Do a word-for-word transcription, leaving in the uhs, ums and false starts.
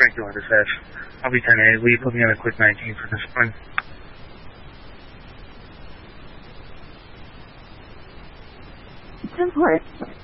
Dracula this S. I'll be ten A. Will you put me on a quick nineteen for discipline? It's important.